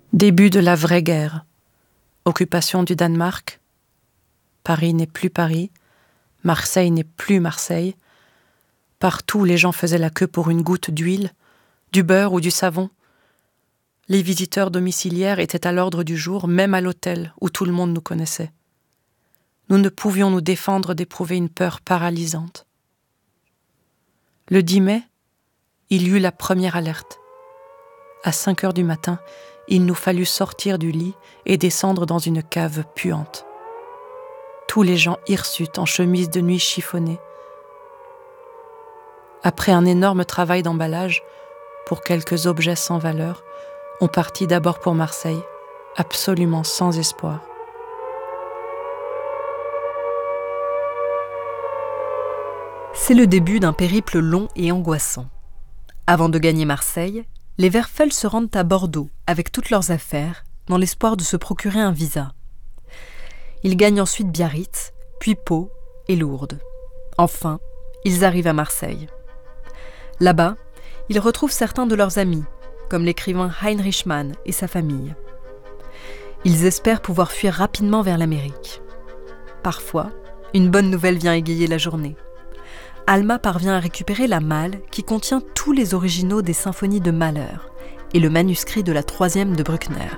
Début de la vraie guerre. Occupation du Danemark. Paris n'est plus Paris. Marseille n'est plus Marseille. Partout, les gens faisaient la queue pour une goutte d'huile, du beurre ou du savon. Les visiteurs domiciliaires étaient à l'ordre du jour, même à l'hôtel où tout le monde nous connaissait. Nous ne pouvions nous défendre d'éprouver une peur paralysante. Le 10 mai, il y eut la première alerte. À 5 heures du matin, il nous fallut sortir du lit et descendre dans une cave puante. Tous les gens hirsutes en chemise de nuit chiffonnée. Après un énorme travail d'emballage, pour quelques objets sans valeur, on partit d'abord pour Marseille, absolument sans espoir. C'est le début d'un périple long et angoissant. Avant de gagner Marseille, les Werfel se rendent à Bordeaux avec toutes leurs affaires, dans l'espoir de se procurer un visa. Ils gagnent ensuite Biarritz, puis Pau et Lourdes. Enfin, ils arrivent à Marseille. Là-bas, ils retrouvent certains de leurs amis, comme l'écrivain Heinrich Mann et sa famille. Ils espèrent pouvoir fuir rapidement vers l'Amérique. Parfois, une bonne nouvelle vient égayer la journée. Alma parvient à récupérer la malle qui contient tous les originaux des symphonies de Mahler et le manuscrit de la 3e de Bruckner.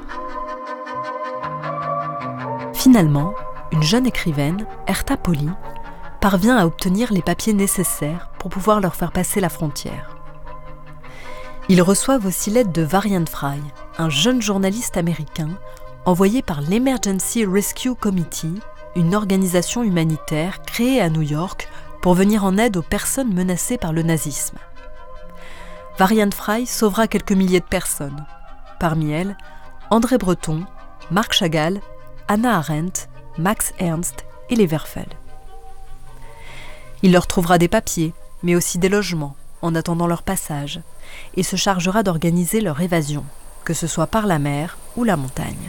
Finalement, une jeune écrivaine, Hertha Pauli, parvient à obtenir les papiers nécessaires pour pouvoir leur faire passer la frontière. Ils reçoivent aussi l'aide de Varian Fry, un jeune journaliste américain envoyé par l'Emergency Rescue Committee, une organisation humanitaire créée à New York pour venir en aide aux personnes menacées par le nazisme. Varian Fry sauvera quelques milliers de personnes. Parmi elles, André Breton, Marc Chagall, Hannah Arendt, Max Ernst et les Werfel. Il leur trouvera des papiers, mais aussi des logements, en attendant leur passage, et se chargera d'organiser leur évasion, que ce soit par la mer ou la montagne.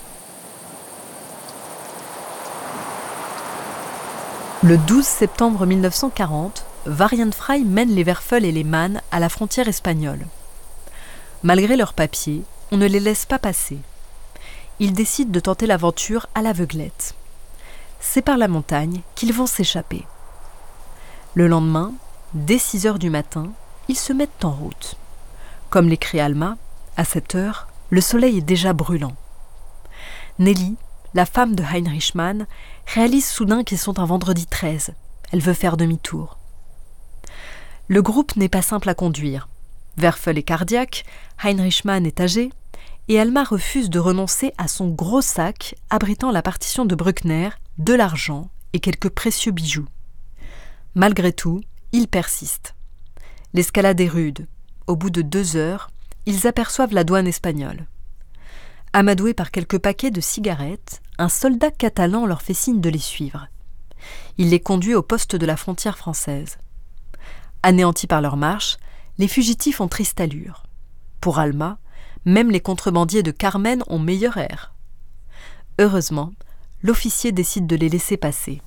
Le 12 septembre 1940, Varian Fry mène les Werfel et les Mann à la frontière espagnole. Malgré leurs papiers, on ne les laisse pas passer. Ils décident de tenter l'aventure à l'aveuglette. C'est par la montagne qu'ils vont s'échapper. Le lendemain, dès 6 heures du matin, ils se mettent en route. Comme l'écrit Alma, à 7 heures, le soleil est déjà brûlant. Nelly, la femme de Heinrich Mann, réalise soudain qu'ils sont un vendredi 13. Elle veut faire demi-tour. Le groupe n'est pas simple à conduire. Werfel est cardiaque, Heinrich Mann est âgé, et Alma refuse de renoncer à son gros sac abritant la partition de Bruckner, de l'argent et quelques précieux bijoux. Malgré tout, ils persistent. L'escalade est rude. Au bout de 2 heures, ils aperçoivent la douane espagnole. Amadoués par quelques paquets de cigarettes, un soldat catalan leur fait signe de les suivre. Il les conduit au poste de la frontière française. Anéantis par leur marche, les fugitifs ont triste allure. Pour Alma, même les contrebandiers de Carmen ont meilleur air. Heureusement, l'officier décide de les laisser passer.